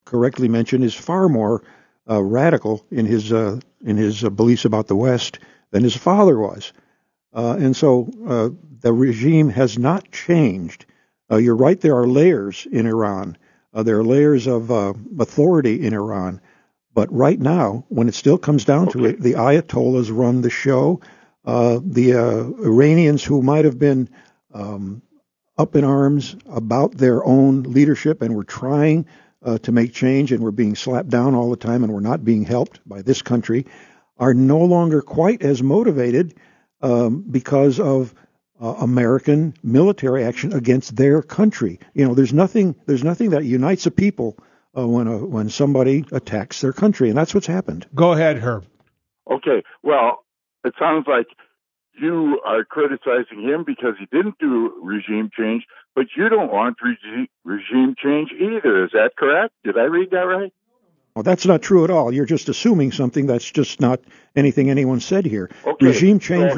correctly mentioned, is far more radical in his beliefs about the West than his father was. And so the regime has not changed. You're right, there are layers in Iran. There are layers of authority in Iran. But right now, when it still comes down to it, the Ayatollahs run the show. The Iranians who might have been up in arms about their own leadership and were trying to make change and were being slapped down all the time and were not being helped by this country are no longer quite as motivated because of American military action against their country. You know, there's nothing that unites a people when somebody attacks their country, and that's what's happened. Go ahead, Herb. Okay, well, it sounds like you are criticizing him because he didn't do regime change, but you don't want regime change either. Is that correct? Did I read that right? Well, that's not true at all. You're just assuming something that's just not anything anyone said here. Okay. Regime change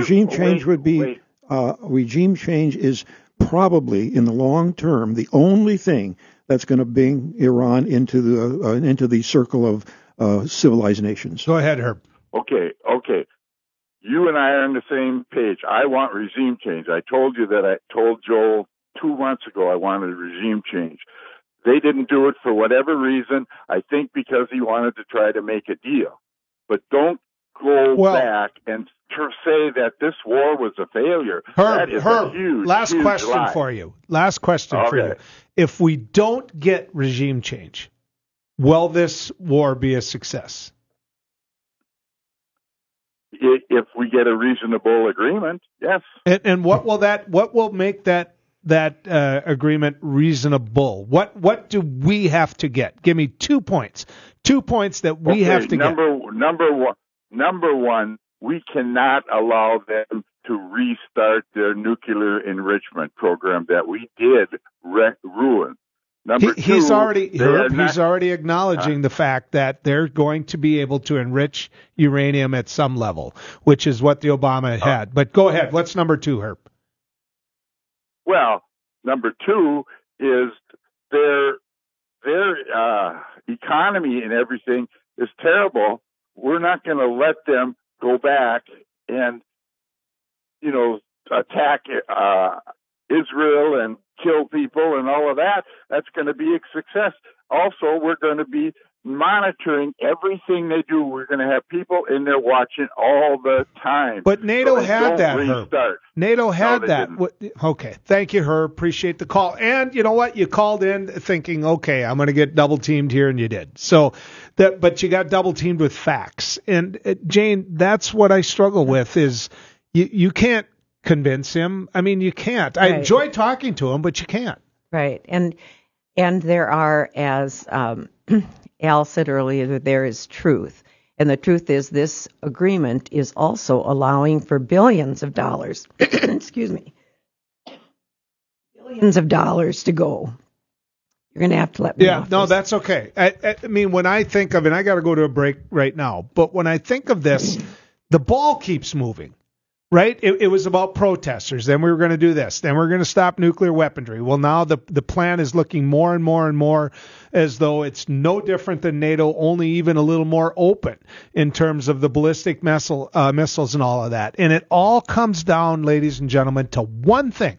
is probably in the long term the only thing that's going to bring Iran into the circle of civilized nations. Go ahead, Herb. Okay. You and I are on the same page. I want regime change. I told you that I told Joel 2 months ago I wanted regime change. They didn't do it for whatever reason. I think because he wanted to try to make a deal. But don't go back and say that this war was a failure. Herb, that is a huge, last huge question lie. for you. Last question for you. If we don't get regime change, will this war be a success? If we get a reasonable agreement, yes. And what will make that agreement reasonable? What do we have to get? Give me 2 points. 2 points that we have to get. Number one, we cannot allow them to restart their nuclear enrichment program that we did ruin. He's already acknowledging the fact that they're going to be able to enrich uranium at some level, which is what the Obama had. But go ahead. What's number 2, Herb? Well, number 2 is their economy and everything is terrible. We're not going to let them go back and, attack Israel and kill people and all of that. That's going to be a success. Also, we're going to be monitoring everything they do. We're going to have people in there watching all the time. But NATO had that, Herb. NATO had that. Didn't. Okay. Thank you, Herb. Appreciate the call. And you know what? You called in thinking, okay, I'm going to get double teamed here, and you did. But you got double teamed with facts. And Jane, that's what I struggle with is you can't convince him. I mean, you can't. I enjoy talking to him, but you can't. Right. And there are, as Al said earlier, there is truth. And the truth is this agreement is also allowing for billions of dollars, excuse me, billions of dollars to go. You're going to have to let me off this. That's okay. I mean, when I think of it, I got to go to a break right now, but when I think of this, the ball keeps moving. Right? It was about protesters. Then we were going to do this. Then we're going to stop nuclear weaponry. Well, now the plan is looking more and more and more as though it's no different than NATO, only even a little more open in terms of the ballistic missiles and all of that. And it all comes down, ladies and gentlemen, to one thing,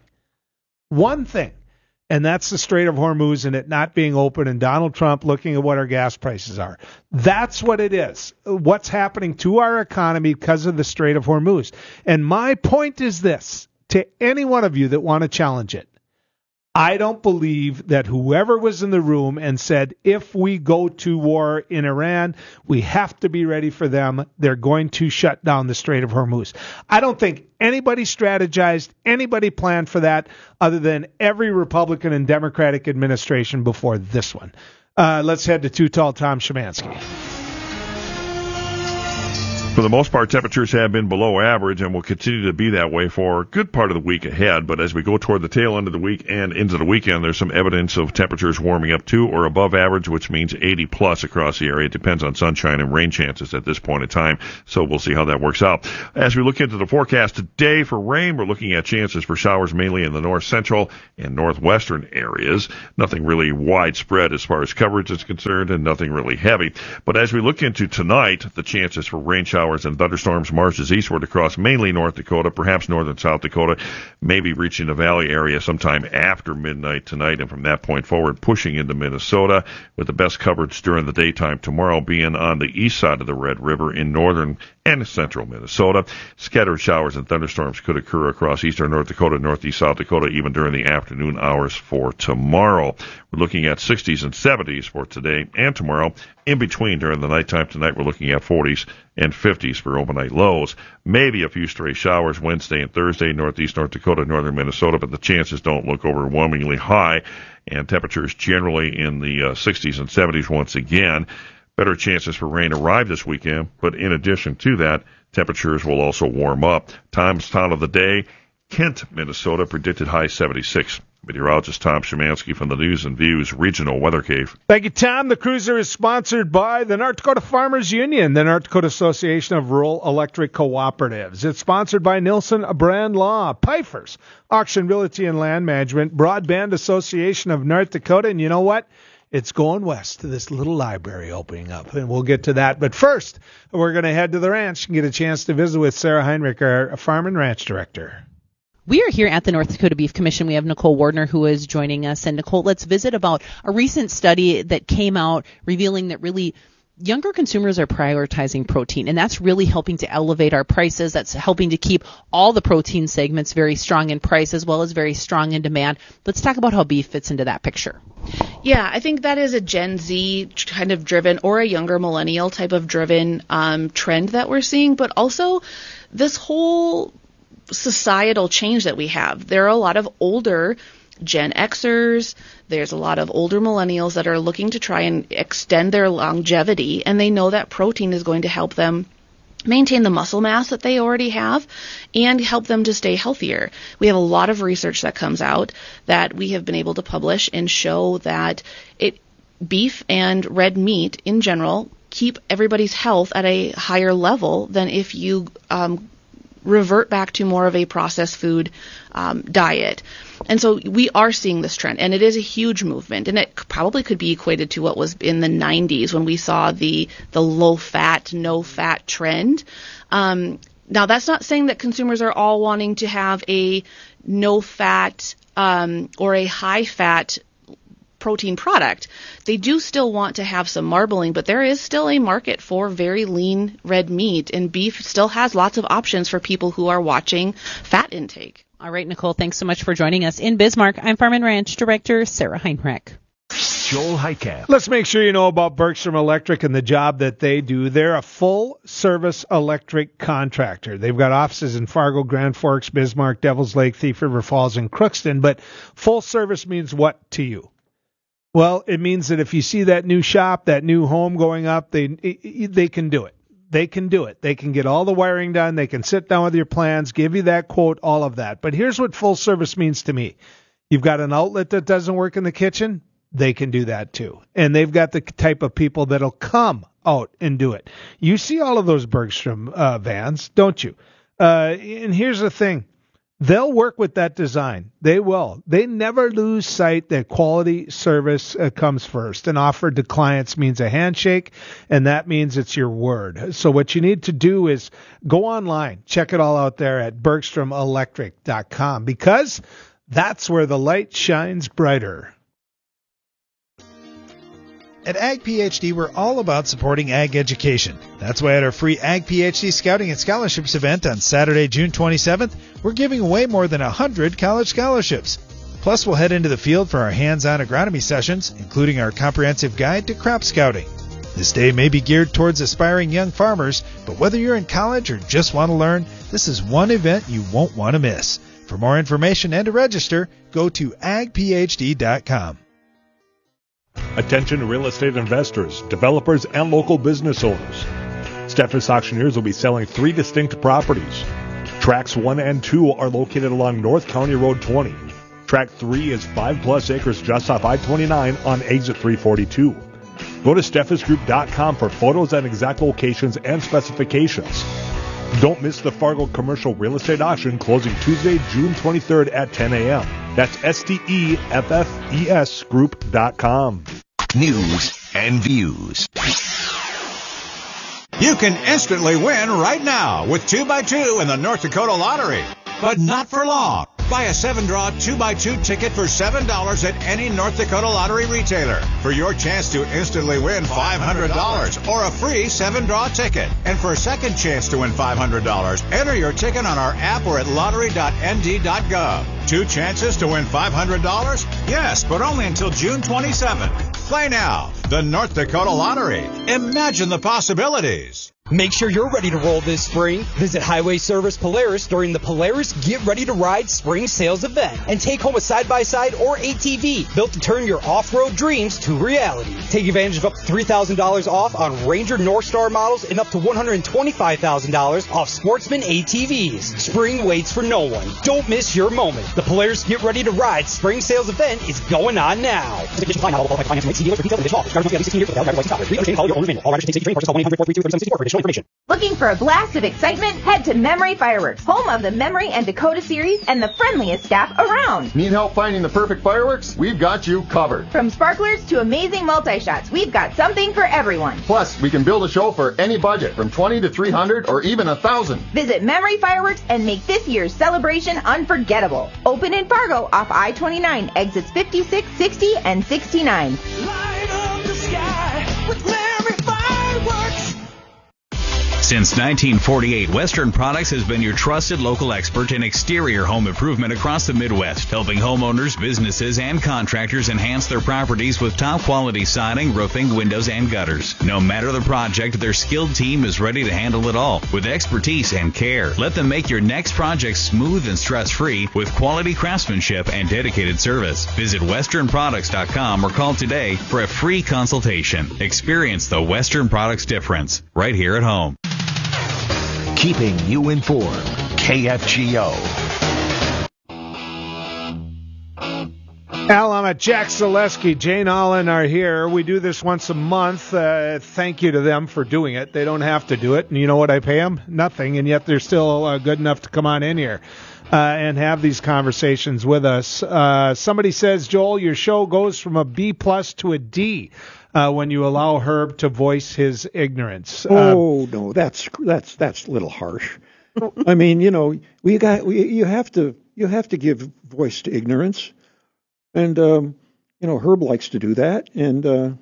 and that's the Strait of Hormuz and it not being open and Donald Trump looking at what our gas prices are. That's what it is. What's happening to our economy because of the Strait of Hormuz. And my point is this, to any one of you that want to challenge it, I don't believe that whoever was in the room and said, if we go to war in Iran, we have to be ready for them. They're going to shut down the Strait of Hormuz. I don't think anybody strategized, anybody planned for that other than every Republican and Democratic administration before this one. Let's head to Too Tall Tom Szymanski. For the most part, temperatures have been below average and will continue to be that way for a good part of the week ahead. But as we go toward the tail end of the week and into the weekend, there's some evidence of temperatures warming up to or above average, which means 80 plus across the area. It depends on sunshine and rain chances at this point in time. So we'll see how that works out. As we look into the forecast today for rain, we're looking at chances for showers mainly in the north central and northwestern areas. Nothing really widespread as far as coverage is concerned and nothing really heavy. But as we look into tonight, the chances for rain showers and thunderstorms marches eastward across mainly North Dakota, perhaps northern South Dakota, maybe reaching the valley area sometime after midnight tonight, and from that point forward pushing into Minnesota, with the best coverage during the daytime tomorrow being on the east side of the Red River in northern and central Minnesota. Scattered showers and thunderstorms could occur across eastern North Dakota, northeast South Dakota, even during the afternoon hours for tomorrow. We're looking at 60s and 70s for today and tomorrow. In between, during the nighttime tonight, we're looking at 40s and 50s for overnight lows. Maybe a few stray showers Wednesday and Thursday, northeast North Dakota, northern Minnesota, but the chances don't look overwhelmingly high, and temperatures generally in the 60s and 70s once again. Better chances for rain arrive this weekend, but in addition to that, temperatures will also warm up. Town of the day, Kent, Minnesota, predicted high 76. Meteorologist Tom Szymanski from the News and Views Regional Weather Cave. Thank you, Tom. The Cruiser is sponsored by the North Dakota Farmers Union, the North Dakota Association of Rural Electric Cooperatives. It's sponsored by Nilsson Brand Law, Pfeiffer's, Auction Realty and Land Management, Broadband Association of North Dakota, and you know what? It's going west to this little library opening up, and we'll get to that. But first, we're going to head to the ranch and get a chance to visit with Sarah Heinrich, our Farm and Ranch Director. We are here at the North Dakota Beef Commission. We have Nicole Wardner who is joining us. And Nicole, let's visit about a recent study that came out revealing that really younger consumers are prioritizing protein, and that's really helping to elevate our prices. That's helping to keep all the protein segments very strong in price as well as very strong in demand. Let's talk about how beef fits into that picture. Yeah, I think that is a Gen Z kind of driven or a younger millennial type of driven trend that we're seeing, but also this whole societal change that we have. There are a lot of older Gen Xers, there's a lot of older millennials that are looking to try and extend their longevity, and they know that protein is going to help them maintain the muscle mass that they already have and help them to stay healthier. We have a lot of research that comes out that we have been able to publish and show that beef and red meat in general keep everybody's health at a higher level than if you revert back to more of a processed food diet. And so we are seeing this trend, and it is a huge movement, and it probably could be equated to what was in the 90s when we saw the low-fat, no-fat trend. Now, that's not saying that consumers are all wanting to have a no-fat or a high-fat protein product. They do still want to have some marbling, but there is still a market for very lean red meat, and beef still has lots of options for people who are watching fat intake. All right, Nicole, thanks so much for joining us. In Bismarck, I'm Farm and Ranch Director Sarah Heinrich. Joel Heitkamp. Let's make sure you know about Bergstrom Electric and the job that they do. They're a full-service electric contractor. They've got offices in Fargo, Grand Forks, Bismarck, Devils Lake, Thief River Falls, and Crookston. But full service means what to you? Well, it means that if you see that new shop, that new home going up, they can do it. They can do it. They can get all the wiring done. They can sit down with your plans, give you that quote, all of that. But here's what full service means to me. You've got an outlet that doesn't work in the kitchen. They can do that too. And they've got the type of people that'll come out and do it. You see all of those Bergstrom vans, don't you? And here's the thing. They'll work with that design. They will. They never lose sight that quality service comes first. And offered to clients means a handshake, and that means it's your word. So what you need to do is go online. Check it all out there at BergstromElectric.com, because that's where the light shines brighter. At Ag PhD, we're all about supporting ag education. That's why at our free Ag PhD Scouting and Scholarships event on Saturday, June 27th, we're giving away more than 100 college scholarships. Plus, we'll head into the field for our hands-on agronomy sessions, including our comprehensive guide to crop scouting. This day may be geared towards aspiring young farmers, but whether you're in college or just want to learn, this is one event you won't want to miss. For more information and to register, go to agphd.com. Attention real estate investors, developers, and local business owners. Steffes Auctioneers will be selling 3 distinct properties. Tracks 1 and 2 are located along North County Road 20. Track 3 is 5+ acres just off I-29 on exit 342. Go to steffesgroup.com for photos and exact locations and specifications. Don't miss the Fargo Commercial Real Estate Auction closing Tuesday, June 23rd at 10 a.m. That's STEFFES Group.com. News and views. You can instantly win right now with 2x2 in the North Dakota Lottery, but not for long. Buy a 7-draw 2x2 ticket for $7 at any North Dakota Lottery retailer for your chance to instantly win $500 or a free 7-draw ticket. And for a second chance to win $500, enter your ticket on our app or at lottery.nd.gov. 2 chances to win $500? Yes, but only until June 27th. Play now. The North Dakota Lottery. Imagine the possibilities. Make sure you're ready to roll this spring. Visit Highway Service Polaris during the Polaris Get Ready to Ride Spring Sales Event and take home a side-by-side or ATV built to turn your off-road dreams to reality. Take advantage of up to $3,000 off on Ranger Northstar models and up to $125,000 off Sportsman ATVs. Spring waits for no one. Don't miss your moment. The Polaris Get Ready to Ride Spring Sales Event is going on now. Looking for a blast of excitement? Head to Memory Fireworks, home of the Memory and Dakota series and the friendliest staff around. Need help finding the perfect fireworks? We've got you covered. From sparklers to amazing multi-shots, we've got something for everyone. Plus, we can build a show for any budget, from $20 to $300 or even $1,000. Visit Memory Fireworks and make this year's celebration unforgettable. Open in Fargo off I-29, exits 56, 60, and 69. Light up the sky with Memory Fireworks. Since 1948, Western Products has been your trusted local expert in exterior home improvement across the Midwest, helping homeowners, businesses, and contractors enhance their properties with top-quality siding, roofing, windows, and gutters. No matter the project, their skilled team is ready to handle it all with expertise and care. Let them make your next project smooth and stress-free with quality craftsmanship and dedicated service. Visit westernproducts.com or call today for a free consultation. Experience the Western Products difference right here at home. Keeping you informed. KFGO. Al, I'm at Jack Zaleski. Jane Allen are here. We do this once a month. Thank you to them for doing it. They don't have to do it. And you know what I pay them? Nothing. And yet they're still good enough to come on in here and have these conversations with us. Somebody says, Joel, your show goes from a B+ to a D. When you allow Herb to voice his ignorance. No, that's a little harsh. I mean, you know, you have to give voice to ignorance, and you know, Herb likes to do that, and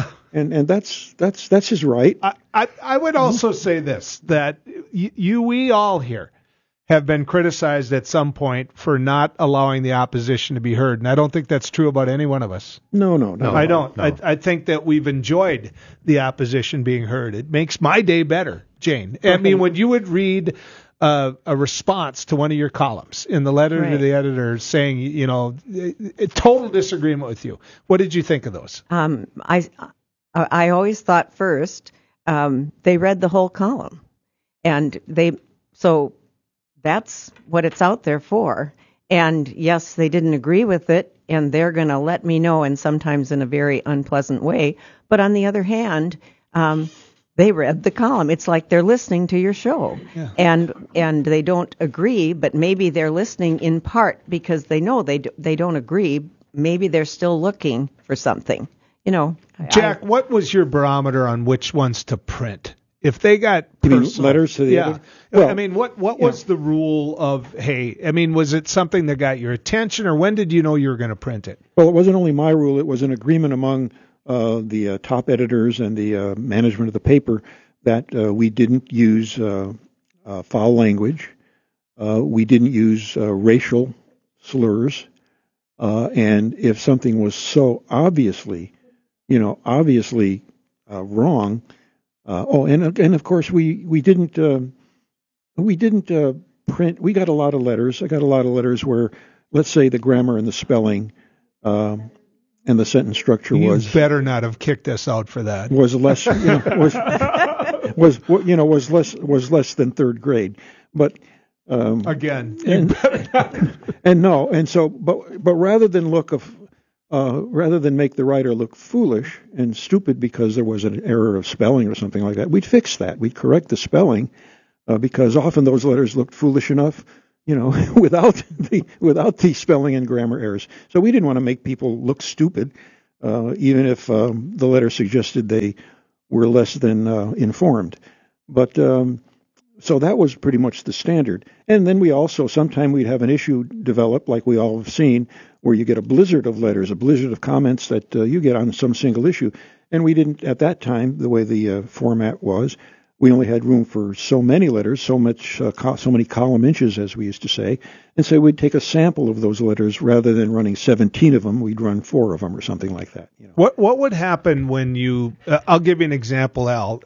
that's his right. I would also say this, that we all here have been criticized at some point for not allowing the opposition to be heard. And I don't think that's true about any one of us. No. I don't. No. I think that we've enjoyed the opposition being heard. It makes my day better, Jane. I mean, when you would read a response to one of your columns in the letter to the editor saying, you know, a total disagreement with you, what did you think of those? I always thought first they read the whole column. And so that's what it's out there for. And yes, they didn't agree with it, and they're going to let me know, and sometimes in a very unpleasant way. But on the other hand, they read the column. It's like they're listening to your show. Yeah. And they don't agree, but maybe they're listening in part because they know they don't agree. Maybe they're still looking for something. You know, Jack, what was your barometer on which ones to print? If they got personal, letters to the editor? Well, I mean, what was the rule of, hey, I mean, was it something that got your attention, or when did you know you were going to print it? Well, it wasn't only my rule. It was an agreement among the top editors and the management of the paper that we didn't use foul language. We didn't use racial slurs. And if something was so obviously wrong, and of course we didn't print. We got a lot of letters. I got a lot of letters where, let's say, the grammar and the spelling and the sentence structure you better not have kicked us out for that. Was less was less than third grade. But again, but rather than make the writer look foolish and stupid because there was an error of spelling or something like that, we'd fix that. We'd correct the spelling because often those letters looked foolish enough, without the spelling and grammar errors. So we didn't want to make people look stupid, even if the letter suggested they were less than informed. But so that was pretty much the standard. And then we also, sometime we'd have an issue develop, like we all have seen, where you get a blizzard of letters, a blizzard of comments that you get on some single issue. And we didn't, at that time, the way the format was, we only had room for so many letters, so many column inches, as we used to say. And so we'd take a sample of those letters rather than running 17 of them. We'd run 4 of them or something like that. What would happen when you? I'll give you an example, Al.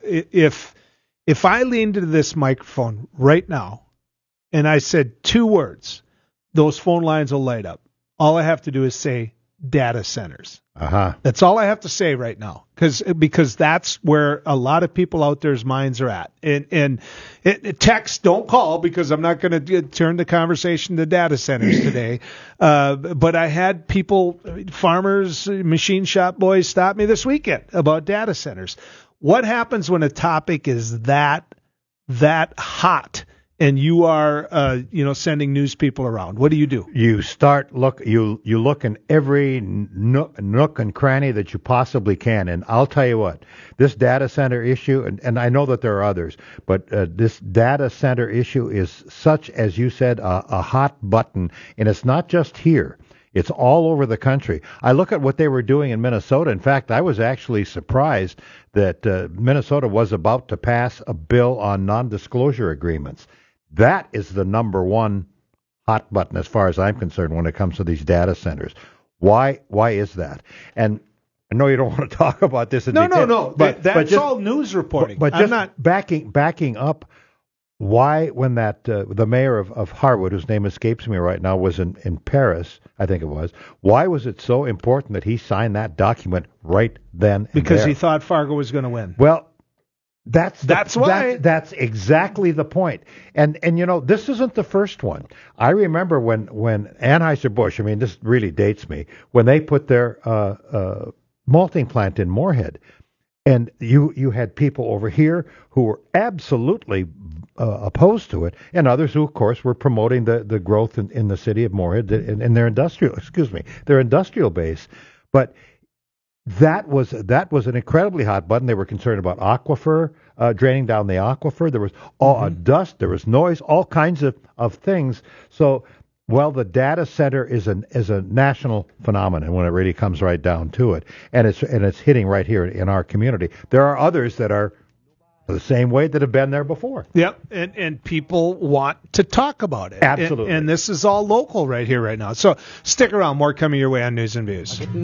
If I leaned into this microphone right now and I said 2 words, those phone lines will light up. All I have to do is say data centers. That's all I have to say right now, because that's where a lot of people out there's minds are at. And text, don't call, because I'm not going to turn the conversation to data centers today. But I had people, farmers, machine shop boys, stop me this weekend about data centers. What happens when a topic is that hot and you are sending news people around? What do? You look in every nook and cranny that you possibly can. And I'll tell you what, this data center issue, and I know that there are others, but this data center issue is such, as you said, a hot button. And it's not just here. It's all over the country. I look at what they were doing in Minnesota. In fact, I was actually surprised that Minnesota was about to pass a bill on non-disclosure agreements. That is the number one hot button as far as I'm concerned when it comes to these data centers. Why is that? And I know you don't want to talk about this in detail. No. That's all news reporting. But just not backing up. Why, when the mayor of Harwood, whose name escapes me right now, was in Paris, I think it was, why was it so important that he signed that document right then? Because he thought Fargo was going to win. Well, that's why. That's exactly the point. And this isn't the first one. I remember when Anheuser-Busch, this really dates me, when they put their malting plant in Moorhead. And you had people over here who were absolutely opposed to it, and others who, of course, were promoting the growth in the city of Moorhead in their industrial base. But that was an incredibly hot button. They were concerned about aquifer, draining down the aquifer. There was dust, there was noise, all kinds of things. So, well, the data center is a national phenomenon when it really comes right down to it, and it's hitting right here in our community. There are others that are the same way that have been there before. Yep, and people want to talk about it. Absolutely. And this is all local right here, right now. So stick around. More coming your way on News and Views.